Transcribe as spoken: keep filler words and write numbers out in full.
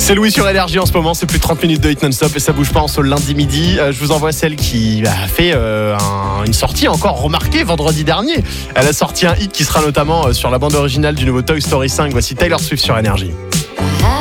C'est Louis sur Énergie en ce moment, c'est plus de trente minutes de hit non-stop et ça bouge pas en ce lundi midi. Euh, je vous envoie celle qui a fait euh, un, une sortie encore remarquée vendredi dernier. Elle a sorti un hit qui sera notamment euh, sur la bande originale du nouveau Toy Story cinq. Voici Taylor Swift sur Énergie.